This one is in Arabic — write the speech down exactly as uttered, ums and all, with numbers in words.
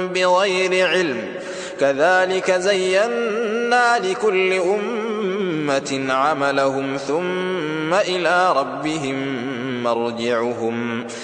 بغير علم كذلك زينا لكل أمة عملهم ثم إلى ربهم مرجعهم